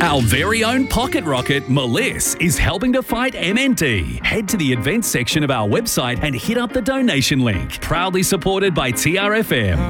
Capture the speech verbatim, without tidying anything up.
Our very own pocket rocket, Meliss, is helping to fight M N T. Head to the events section of our website and hit up the donation link. Proudly supported by T R F M.